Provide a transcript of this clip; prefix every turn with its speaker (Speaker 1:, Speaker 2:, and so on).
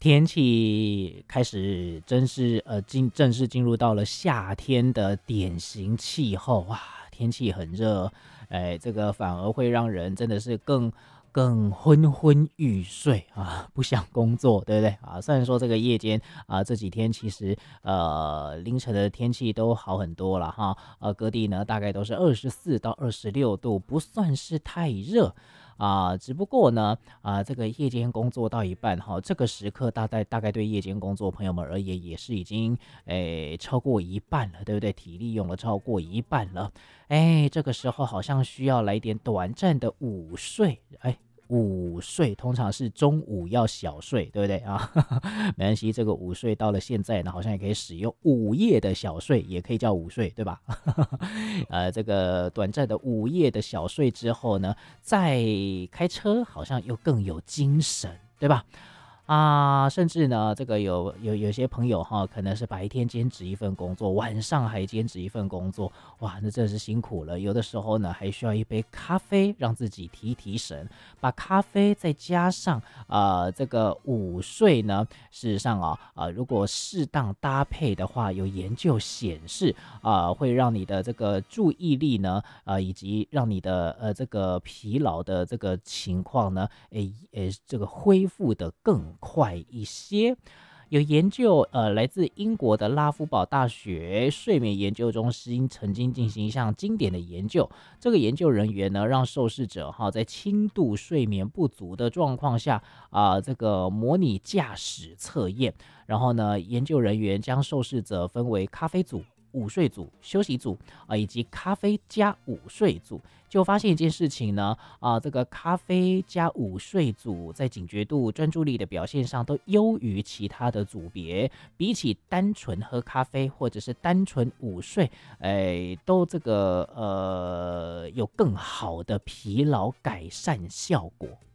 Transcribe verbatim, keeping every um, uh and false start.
Speaker 1: 天气开始真是呃进正式进入到了夏天的典型气候哇，天气很热，哎，这个反而会让人真的是更更昏昏欲睡啊，不想工作，对不对啊？虽然说这个夜间啊这几天其实呃凌晨的天气都好很多了哈，呃各地呢大概都是二十四到二十六度，不算是太热。啊，只不过呢，啊，这个夜间工作到一半哈，这个时刻大概大概对夜间工作朋友们而言也是已经诶超过一半了，对不对？体力用了超过一半了，哎，这个时候好像需要来点短暂的午睡，哎。午睡通常是中午要小睡，对不对啊？没关系，这个午睡到了现在呢，好像也可以使用午夜的小睡，也可以叫午睡，对吧？呃，这个短暂的午夜的小睡之后呢，再开车好像又更有精神，对吧？啊，甚至呢，这个有有有些朋友哈，可能是白天兼职一份工作，晚上还兼职一份工作，哇，那真是辛苦了。有的时候呢，还需要一杯咖啡让自己提提神。把咖啡再加上呃这个午睡呢，事实上啊啊、呃，如果适当搭配的话，有研究显示啊、呃，会让你的这个注意力呢，呃，以及让你的呃这个疲劳的这个情况呢，诶诶，这个恢复的更快一些。有研究，呃，来自英国的拉夫堡大学睡眠研究中心曾经进行一项经典的研究。这个研究人员呢，让受试者哈在轻度睡眠不足的状况下啊、呃，这个模拟驾驶测验。然后呢，研究人员将受试者分为咖啡组、午睡组、休息组啊、以及咖啡加午睡组，就发现一件事情呢，啊、这个咖啡加午睡组在警觉度、专注力的表现上都优于其他的组别，比起单纯喝咖啡或者是单纯午睡，哎，都这个呃有更好的疲劳改善效果。